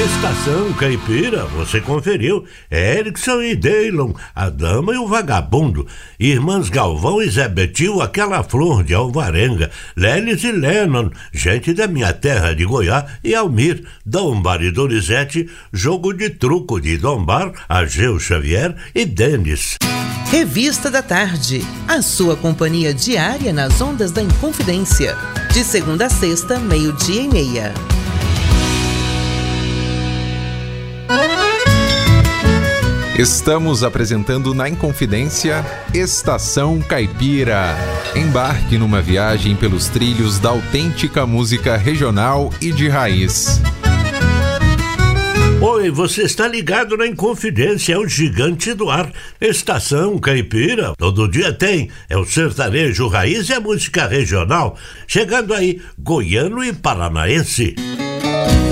Estação Caipira, você conferiu. Erickson e Deylon, A Dama e o Vagabundo. Irmãs Galvão e Zé Betil, Aquela Flor de Alvarenga. Lelis e Lennon, Gente da Minha Terra de Goiás. E Almir, Dombar e Donizete, Jogo de Truco de Dombar, Ageu Xavier e Denis. Revista da Tarde, a sua companhia diária nas ondas da Inconfidência. De segunda a sexta, 12:30. Estamos apresentando na Inconfidência Estação Caipira. Embarque numa viagem pelos trilhos da autêntica música regional e de raiz. Oi, você está ligado na Inconfidência, é o gigante do ar. Estação Caipira, todo dia tem. É o sertanejo raiz e a música regional. Chegando aí, goiano e paranaense.